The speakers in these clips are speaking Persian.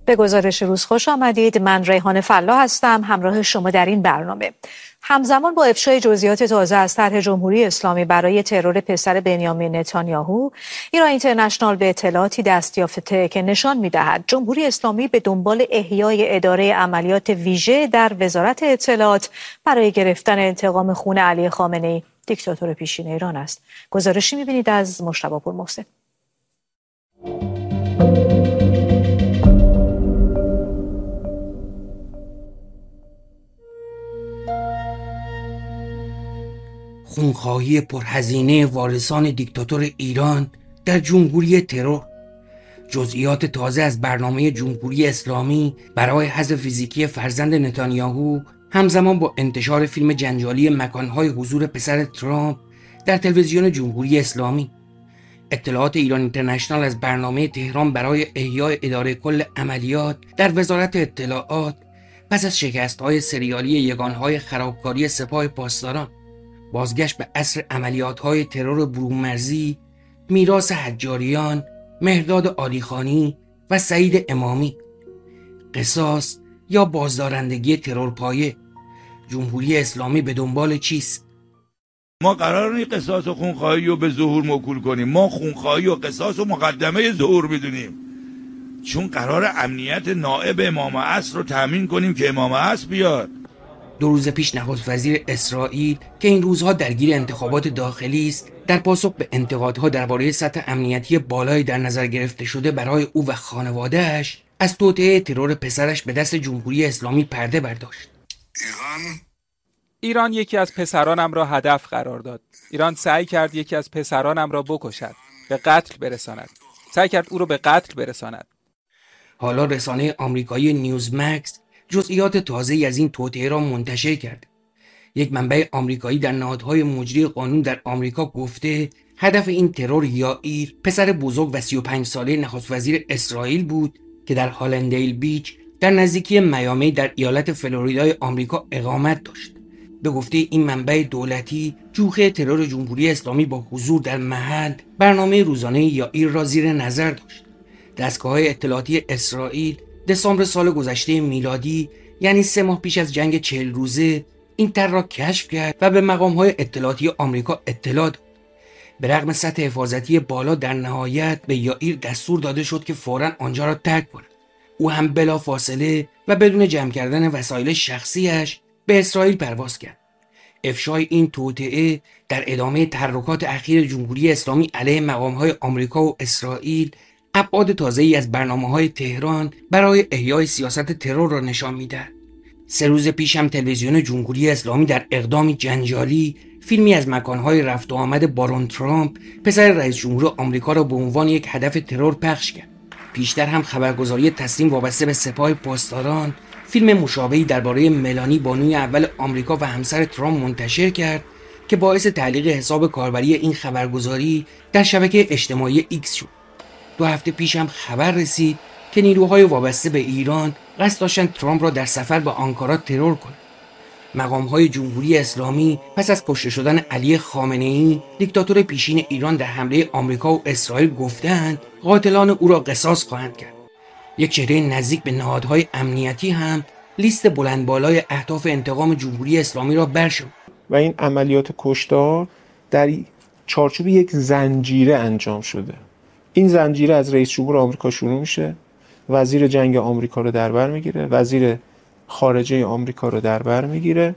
به گزارش روز خوش آمدید. من ریحان فلاح هستم همراه شما در این برنامه. همزمان با افشای جزئیات تازه از طرح جمهوری اسلامی برای ترور پسر بنیامین نتانیاهو، ایران اینترنشنال به اطلاعاتی دست یافته که نشان می‌دهد جمهوری اسلامی به دنبال احیای اداره عملیات ویژه در وزارت اطلاعات برای گرفتن انتقام خون علی خامنه‌ای، دیکتاتور پیشین ایران است. گزارشی می‌بینید از مجتبی پورمحسن. خونخواهی پرهزینه وارثان دیکتاتور ایران در جمهوری ترور. جزئیات تازه از برنامه جمهوری اسلامی برای حذف فیزیکی فرزند نتانیاهو همزمان با انتشار فیلم جنجالی مکانهای حضور پسر ترامپ در تلویزیون جمهوری اسلامی. اطلاعات ایران اینترنشنال از برنامه تهران برای احیای اداره کل عملیات در وزارت اطلاعات پس از شکست‌های سریالی یگانهای خرابکاری سپاه پاسداران، بازگشت به عصر عملیات‌های ترور برومرزی، میراث حجاریان، مهرداد عالیخانی و سعید امامی، قصاص یا بازدارندگی ترورپایه. جمهوری اسلامی به دنبال چیست؟ ما قرار نیست قصاص و خونخواهی رو به ظهور موکول کنیم. ما خونخواهی و قصاص و مقدمه ظهور میدونیم، چون قرار امنیت نائب امام عصر رو تامین کنیم که امام عصر بیاد. 2 روز پیش نخست وزیر اسرائیل که این روزها درگیر انتخابات داخلی است، در پاسخ به انتقادها درباره سطح امنیتی بالای در نظر گرفته شده برای او و خانواده‌اش، از توطئه ترور پسرش به دست جمهوری اسلامی پرده برداشت. ایران یکی از پسرانم را هدف قرار داد. ایران سعی کرد یکی از پسرانم را بکشد، به قتل برساند. سعی کرد او را به قتل برساند. حالا رسانه آمریکایی نیوزمکس جزئیات تازه‌ای از این توطئه را منتشر کرد. یک منبع آمریکایی در نهادهای مجری قانون در آمریکا گفته هدف این ترور یائیر، پسر بزرگ و 35 ساله نخست وزیر اسرائیل بود که در هالندیل بیچ در نزدیکی میامی در ایالت فلوریدای آمریکا اقامت داشت. به گفته این منبع دولتی، جوخه ترور جمهوری اسلامی با حضور در محل برنامه روزانه یائیر را زیر نظر داشت. دستگاه‌های اطلاعاتی اسرائیل دسامبر سال گذشته میلادی، یعنی 3 ماه پیش از جنگ 40 روزه، این طرح را کشف کرد و به مقام‌های اطلاعاتی آمریکا اطلاع داد. به رغم سطح حفاظتی بالا، در نهایت به یائیر دستور داده شد که فوراً آنجا را ترک کند. او هم بلا فاصله و بدون جمع کردن وسایل شخصیش به اسرائیل پرواز کرد. افشای این توطئه در ادامه تحرکات اخیر جمهوری اسلامی علیه مقام‌های آمریکا و اسرائیل ابعاد تازه‌ای از برنامه‌های تهران برای احیای سیاست ترور را نشان می‌دهد. 3 روز پیش هم تلویزیون جمهوری اسلامی در اقدامی جنجالی فیلمی از مکان‌های رفت و آمد بارون ترامپ، پسر رئیس جمهور آمریکا، را به عنوان یک هدف ترور پخش کرد. پیشتر هم خبرگزاری تسنیم وابسته به سپاه پاسداران فیلم مشابهی درباره ملانی، بانوی اول آمریکا و همسر ترامپ منتشر کرد که باعث تعلیق حساب کاربری این خبرگزاری در شبکه اجتماعی ایکس شد. 2 هفته پیش هم خبر رسید که نیروهای وابسته به ایران قصد داشتند ترامپ را در سفر به آنکارا ترور کنند. مقام‌های جمهوری اسلامی پس از کشته شدن علی خامنه‌ای، دیکتاتور پیشین ایران، در حمله آمریکا و اسرائیل گفتند قاتلان او را قصاص خواهند کرد. یک چهره نزدیک به نهادهای امنیتی هم لیست بلند بالای اهداف انتقام جمهوری اسلامی را برشمرد. و این عملیات کشتار در چارچوب یک زنجیره انجام شده. این زنجیره از رئیس جمهور آمریکا شروع میشه، وزیر جنگ آمریکا رو در بر میگیره، وزیر خارجه آمریکا رو در بر میگیره،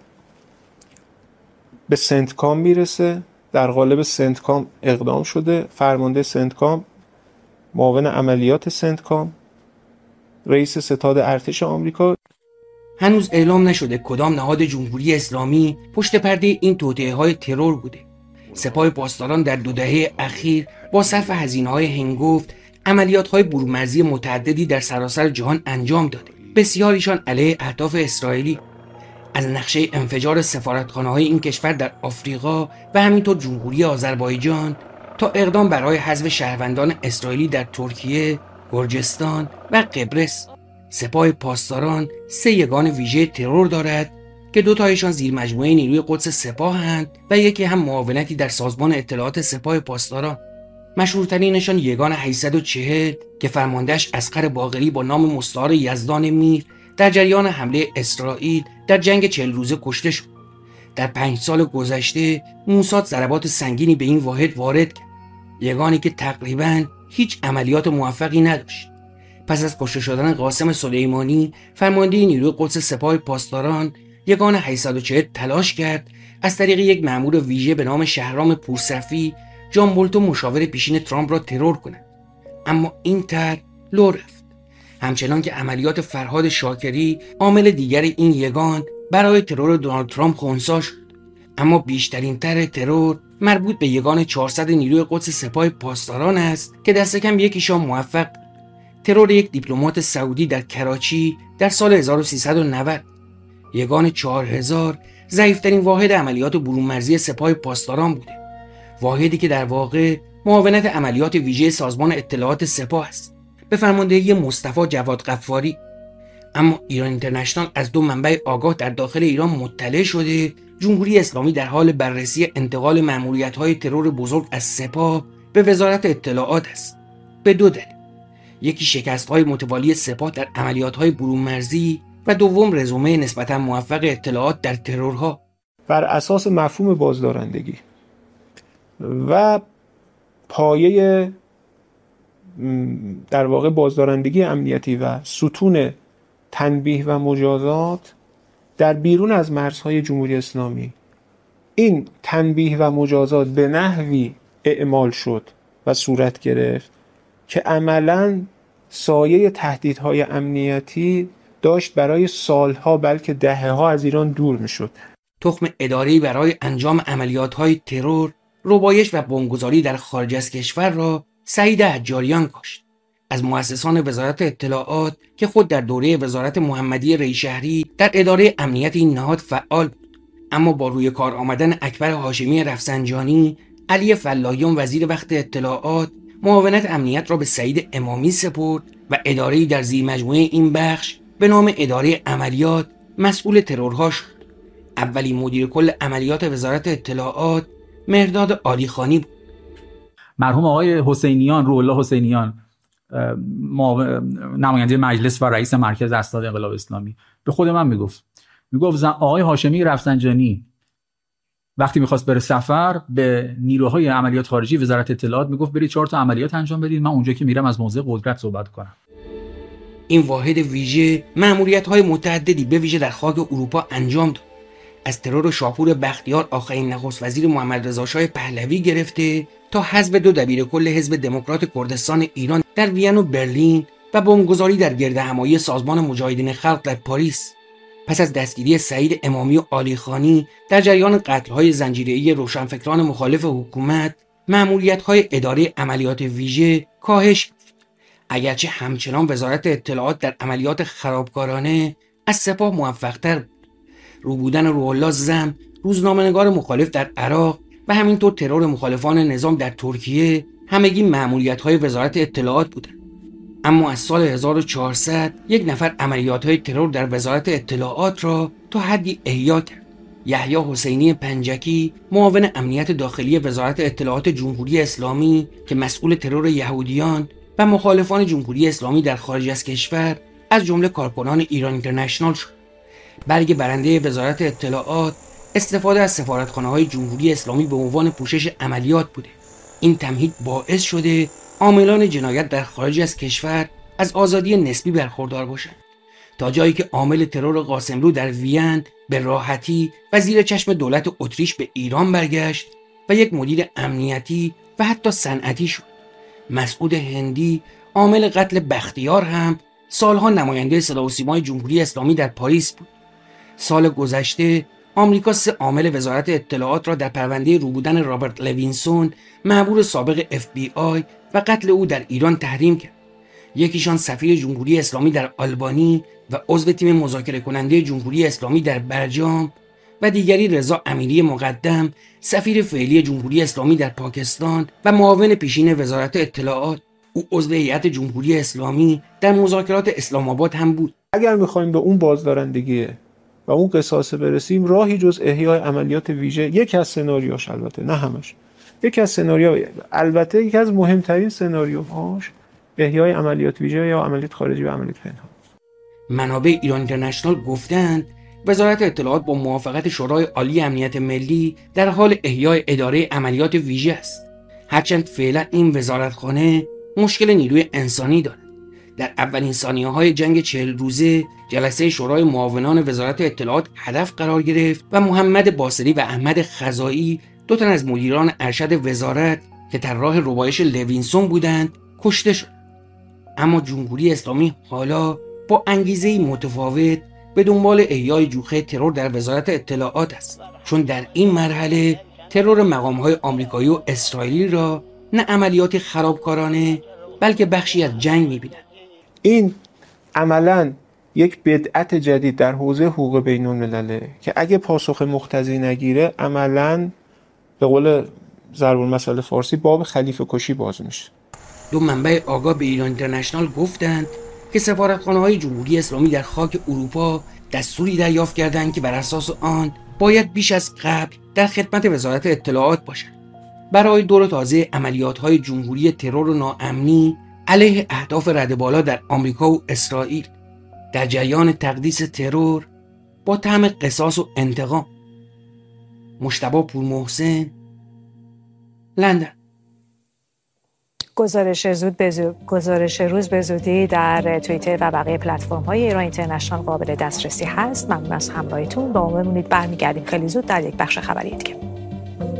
به سنتکام میرسه. در قالب سنتکام اقدام شده، فرمانده سنتکام، معاون عملیات سنتکام، رئیس ستاد ارتش آمریکا. هنوز اعلام نشده کدام نهاد جمهوری اسلامی پشت پرده این توطئه‌های ترور بوده. سپاه پاسداران در 2 دهه اخیر با صرف هزینه‌های هنگفت عملیات‌های برومرزی متعددی در سراسر جهان انجام داده، بسیاریشان علیه اهداف اسرائیلی. از نقشه انفجار سفارتخانه‌های این کشور در آفریقا و همینطور جمهوری آذربایجان تا اقدام برای حذف شهروندان اسرائیلی در ترکیه، گرجستان و قبرس. سپاه پاسداران 3 یگان ویژه ترور دارد که 2 تایشان زیر مجموعه نیروی قدس سپاهند و یکی هم معاونتی در سازمان اطلاعات سپاه پاسداران. مشهورترینشان یگان 840 که فرماندهش اصغر باقری با نام مستعار یزدان میر در جریان حمله اسرائیل در جنگ 40 روزه کشته شد. در 5 سال گذشته موساد ضربات سنگینی به این واحد وارد کرد. یگانی که تقریباً هیچ عملیات موفقی نداشت. پس از کشته شدن قاسم سلیمانی فرمانده نیروی قدس سپاه پاسداران، یگان 840 تلاش کرد از طریق یک مأمور ویژه به نام شهرام پورصفی جان بولتون مشاور پیشین ترامپ را ترور کند. اما این طرح لو رفت. همچنان که عملیات فرهاد شاکری عامل دیگر این یگان برای ترور دونالد ترامپ خنثی شد. اما بیشترین طرح ترور مربوط به یگان 400 نیروی قدس سپاه پاسداران است که دست کم یکیشان موفق بود. ترور یک دیپلمات سعودی در کراچی در سال 1390. یگان 4000 ضعیف‌ترین واحد عملیات برون مرزی سپاه پاسداران بوده. واحدی که در واقع معاونت عملیات ویژه سازمان اطلاعات سپاه است به فرماندهی مصطفی جواد غفاری. اما ایران اینترنشنال از 2 منبع آگاه در داخل ایران مطلع شده جمهوری اسلامی در حال بررسی انتقال مأموریت‌های ترور بزرگ از سپاه به وزارت اطلاعات است. به 2 دلیل: یکی شکست‌های متوالی سپاه در عملیات‌های برون مرزی و دوم رزومه نسبتاً موفق اطلاعات در ترورها. بر اساس مفهوم بازدارندگی و پایه در واقع بازدارندگی امنیتی و ستون تنبیه و مجازات در بیرون از مرزهای جمهوری اسلامی، این تنبیه و مجازات به نحوی اعمال شد و صورت گرفت که عملاً سایه تهدیدهای امنیتی داشت برای سالها بلکه دهه‌ها از ایران دور میشد. تخم اداره‌ای برای انجام عملیات‌های ترور، ربایش و بمبگذاری در خارج از کشور را سعید حجاریان کاشت. از مؤسسان وزارت اطلاعات که خود در دوره وزارت محمدی ریشهری در اداره امنیت این نهاد فعال بود. اما با روی کار آمدن اکبر هاشمی رفسنجانی، علی فلاحیان وزیر وقت اطلاعات معاونت امنیت را به سعید امامی سپرد و اداره‌ای در زیر مجموعه این بخش به نام اداره عملیات مسئول ترورها شد. اولین مدیر کل عملیات وزارت اطلاعات مهرداد عالیخانی بود. مرحوم آقای حسینیان، روح الله حسینیان، نماینده مجلس و رئیس مرکز اسناد انقلاب اسلامی، به خود من میگفت آقای هاشمی رفسنجانی وقتی میخواست بره سفر به نیروهای عملیات خارجی وزارت اطلاعات میگفت برید 4 تا عملیات انجام بدید، من اونجا که میرم از موضع قدرت صحبت کنم. این واحد ویژه مأموریت‌های متعددی به ویژه در خاک اروپا انجام داد. از ترور شاپور بختیار آخرین نخست وزیر محمد رضا شاه پهلوی گرفته تا حذف 2 دبیرکل حزب دموکرات کردستان ایران در وین و برلین و بمبگذاری در گردهمایی سازمان مجاهدین خلق در پاریس. پس از دستگیری سعید امامی و عالیخانی در جریان قتل‌های زنجیره‌ای روشنفکران مخالف حکومت، مأموریت‌های اداره عملیات ویژه کاهش یافت. اگرچه همچنان وزارت اطلاعات در عملیات خرابکارانه از سپاه موفق‌تر بود. روبودن روح الله زم، روزنامه‌نگار مخالف در عراق و همینطور ترور مخالفان نظام در ترکیه همگی مأموریت‌های وزارت اطلاعات بودند. اما از سال 1400 یک نفر عملیات‌های ترور در وزارت اطلاعات را تا حدی احیا کرد. یحیی حسینی پنجکی، معاون امنیت داخلی وزارت اطلاعات جمهوری اسلامی که مسئول ترور یهودیان و مخالفان جمهوری اسلامی در خارج از کشور از جمله کارکنان ایران اینترنشنال شد. بلکه برنده وزارت اطلاعات استفاده از سفارتخانه‌های جمهوری اسلامی به عنوان پوشش عملیات بوده. این تمهید باعث شده عاملان جنایت در خارج از کشور از آزادی نسبی برخوردار باشند، تا جایی که عامل ترور قاسملو در وین به راحتی و زیر چشم دولت اتریش به ایران برگشت و یک مدیر امنیتی و حتی صنعتی شد. مسعود هندی، عامل قتل بختیار، هم سالها نماینده صدا و سیمای جمهوری اسلامی در پاریس بود. سال گذشته آمریکا 3 عامل وزارت اطلاعات را در پرونده روبودن رابرت لوینسون، مأمور سابق FBI و قتل او در ایران تحریم کرد. یکیشان سفیر جمهوری اسلامی در آلبانی و عضو تیم مذاکره کننده جمهوری اسلامی در برجام و دیگری رضا امیری مقدم، سفیر فعلی جمهوری اسلامی در پاکستان و معاون پیشین وزارت اطلاعات. او عضو هیئت جمهوری اسلامی در مذاکرات اسلام آباد هم بود. اگر می‌خوایم به اون بازدارندگی و اون قصاص برسیم، راهی جز احیای عملیات ویژه، یک از سناریوش، البته نه همش، یکی از سناریوها، البته یکی از مهمترین سناریوهاش احیای عملیات ویژه یا عملیات خارجی و عملیات پنهان. منابع ایران اینترنشنال گفتند وزارت اطلاعات با موافقت شورای عالی امنیت ملی در حال احیای اداره عملیات ویژه است. هرچند فعلا این وزارتخانه مشکل نیروی انسانی دارد. در اولین ثانیه‌های جنگ 40 روزه جلسه شورای معاونان وزارت اطلاعات هدف قرار گرفت و محمد باصری و احمد خزائی، دو تن از مدیران ارشد وزارت که طراح ربایش لوینسون بودند، کشته شد. اما جمهوری اسلامی حالا با انگیزه‌ای متفاوت به دنبال احیای جوخه ترور در وزارت اطلاعات است، چون در این مرحله ترور مقام‌های آمریکایی و اسرائیلی را نه عملیات خرابکارانه بلکه بخشی از جنگ می‌بینند. این عملاً یک بدعت جدید در حوزه حقوق بین‌الملله که اگه پاسخ مقتضی نگیره عملاً به قول ضرب المثل فارسی باب خلیفه کشی باز میشه. دو منبع آگاه به ایران اینترنشنال گفتند که سفارتخانه‌های جمهوری اسلامی در خاک اروپا دستوری دریافت کردند که بر اساس آن باید بیش از قبل در خدمت وزارت اطلاعات باشند برای دور تازه عملیات‌های جمهوری ترور و ناامنی علیه اهداف ردبالا در آمریکا و اسرائیل در جریان تقدیس ترور با طعم قصاص و انتقام. مجتبی پورمحسن، لندن. گزارش روز به زودی در توییتر و بقیه پلتفرم‌های ایران اینترنشنال قابل دسترسی هست. ممنون از همراهیتون. با ما بمونید، برمیگردیم خیلی زود در یک بخش خبری دیگه.